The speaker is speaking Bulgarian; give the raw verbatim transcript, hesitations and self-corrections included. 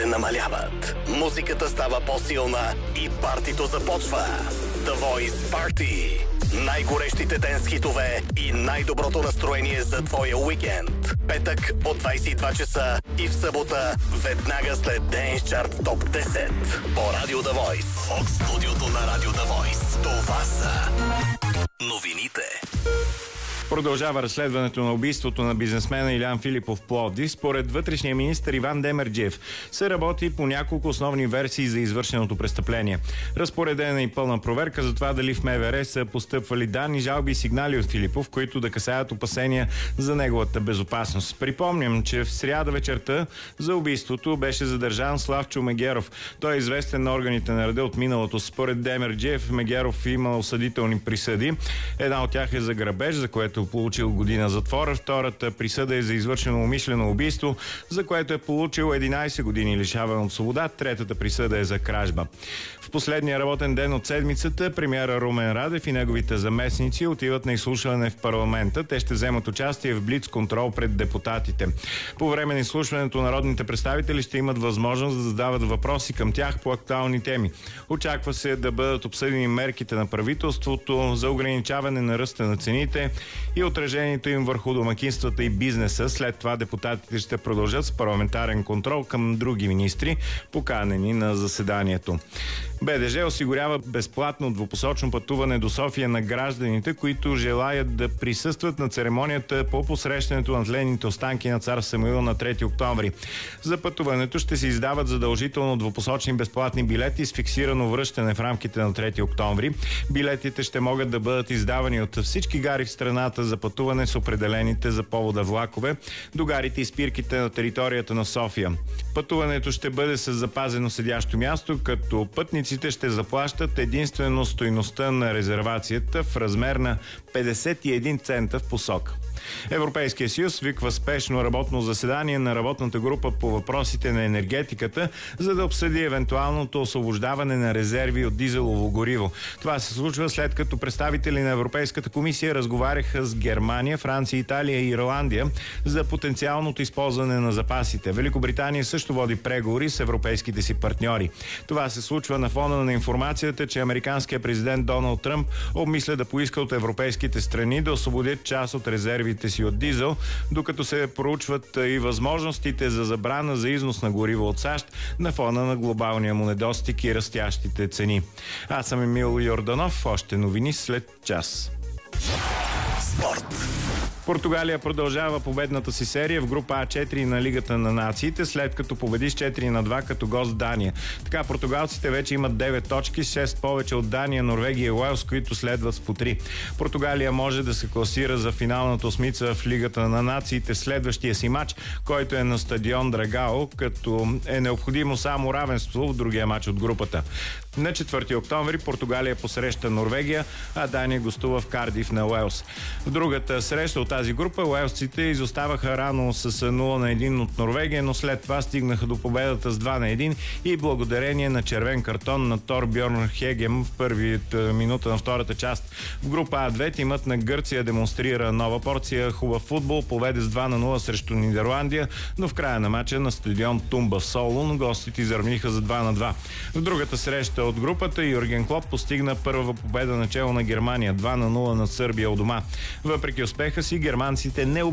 се намаляват. Музиката става по-силна и партито започва. The Voice Party. Най-горещите денс хитове и най-доброто настроение за твоя уикенд. Петък от двайсет и два часа и в събота веднага след Dance Chart Top десет. По Радио The Voice. От студиото на Радио The Voice. Това са новините. Продължава разследването на убийството на бизнесмена Илян Филипов в Пловдив. Според вътрешния министър Иван Демерджиев се работи по няколко основни версии за извършеното престъпление. Разпоредена и пълна проверка за това дали в МВР са постъпвали данни, жалби и сигнали от Филипов, които да касаят опасения за неговата безопасност. Припомням, че в сряда вечерта за убийството беше задържан Славчо Мегеров. Той е известен на органите на реда от миналото. Според Демерджиев, Мегеров има осъдителни присъди. Една от тях е за грабеж, за което е получил година затвора. Втората присъда е за извършено умишлено убийство, за което е получил единайсет години лишаване от свобода. Третата присъда е за кражба. В последния работен ден от седмицата премиера Румен Радев и неговите заместници отиват на изслушване в парламента. Те ще вземат участие в блиц контрол пред депутатите. По време на изслушването народните представители ще имат възможност да задават въпроси към тях по актуални теми. Очаква се да бъдат обсъдени мерките на правителството за ограничаване на ръста на цените и отражението им върху домакинствата и бизнеса. След това депутатите ще продължат с парламентарен контрол към други министри, поканени на заседанието. БДЖ осигурява безплатно двупосочно пътуване до София на гражданите, които желаят да присъстват на церемонията по посрещането на тленните останки на цар Самуил на трети октомври. За пътуването ще се издават задължително двупосочни безплатни билети с фиксирано връщане в рамките на трети октомври. Билетите ще могат да бъдат издавани от всички гари в страната за пътуване с определените за повода влакове до гарите и спирките на територията на София. Пътуването ще бъде с запазено седящо място, като пътниците ще заплащат единствено стойността на резервацията в размер на петдесет и един цента в посока. Европейския съюз свиква спешно работно заседание на работната група по въпросите на енергетиката, за да обсъди евентуалното освобождаване на резерви от дизелово гориво. Това се случва след като представители на Европейската комисия разговаряха с Германия, Франция, Италия и Ирландия за потенциалното използване на запасите. Великобритания също води преговори с европейските си партньори. Това се случва на фона на информацията, че американският президент Доналд Тръмп обмисля да поиска от европейските страни да освободят част от резервите си от дизел, докато се проучват и възможностите за забрана за износ на гориво от САЩ на фона на глобалния му недостиг и растящите цени. Аз съм Емил Йорданов. Още новини след час. Спорт. Португалия продължава победната си серия в група А четири на Лигата на нациите, след като победи с четири на два като гост Дания. Така португалците вече имат девет точки, шест повече от Дания, Норвегия и Уелс, които следват с по три. Португалия може да се класира за финалната осмица в Лигата на нациите в следващия си матч, който е на стадион Драгао, като е необходимо само равенство в другия матч от групата. На четвърти октомври Португалия посреща Норвегия, а Дания гостува в Кардиф на Уелс. В другата среща от тази група уелсците изоставаха рано с нула на едно от Норвегия, но след това стигнаха до победата с два на едно и благодарение на червен картон на Тор Бьорн Хегем в първият минута на втората част. В група А две тимът на Гърция демонстрира нова порция хубав футбол, поведе с два на нула срещу Нидерландия, но в края на матча на стадион Тумба в Солун гостите изравниха за два на два. В другата среща от групата Юрген Клоп постигна първа победа начело на Германия, два на нула на Сърбия у дома. Въпреки успеха си, германците не